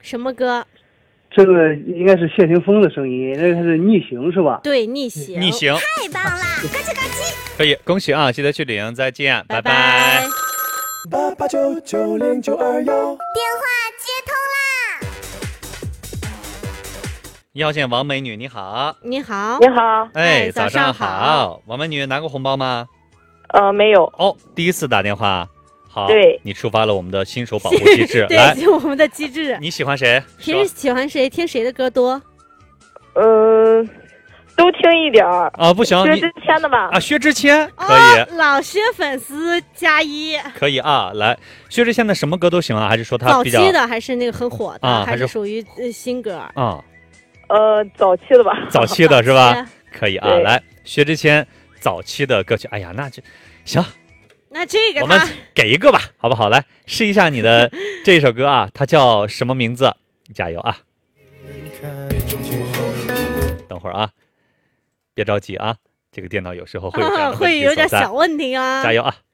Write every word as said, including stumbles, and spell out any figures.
什么歌？ 这个应该是谢霆锋的声音，那个是逆行是吧？ 对，逆行。 逆行， 太棒了，咯叽咯叽。 可以，恭喜啊！记得去领赢，再见， 拜拜拜。 八八九九零九二幺， 电话接通啦！ 一号线王美女，你好。 你好， 你好， 哎， 哎早早上上好王美女，拿过红包吗？ 呃，没有， 哦，第一次打电话。好， 对你触发了我们的新手保护机制。来， 对，就我们的机制。 你喜欢谁？ 平时喜欢谁？听谁的歌多？ 呃，都听一点儿。 啊，不行，你薛之谦的吧？ 啊，薛之谦可以， 哦，老薛粉丝加一。 可以啊。来，薛之谦的什么歌都行啊，还是说他早期比较的还是那个很火的， 啊还是还是属于呃新歌？ 啊？ 呃，早期的吧。 早期的是吧？ 是可以啊。 对来，薛之谦早期的歌曲，哎呀，那就行。 那这个我们他给一个吧，好不好？来试一下你的这一首歌啊，它叫什么名字？加油啊！等会儿啊，别着急啊，这个电脑有时候会有这样的问题会有点所在小问题啊。 加油啊！